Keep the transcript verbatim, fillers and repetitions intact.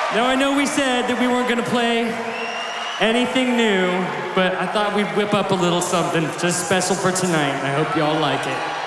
Now, I know we said that we weren't gonna play anything new, but I thought we'd whip up a little something just special for tonight, and I hope you all like it.